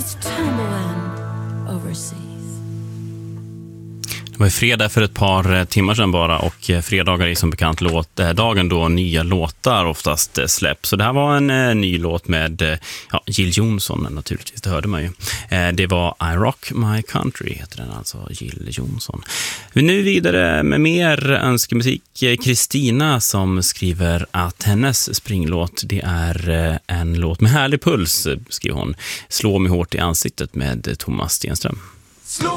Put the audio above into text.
was tumbling overseas. Det var fredag för ett par timmar sedan bara, och fredagar är som bekant dagen då nya låtar oftast släpps. Så det här var en ny låt med Jill Johnson naturligtvis, det hörde man ju. Det var I Rock My Country heter den, alltså Jill Johnson. Nu vidare med mer önskemusik. Kristina som skriver att hennes springlåt, det är en låt med härlig puls, skriver hon. Slå mig hårt i ansiktet med Thomas Stenström.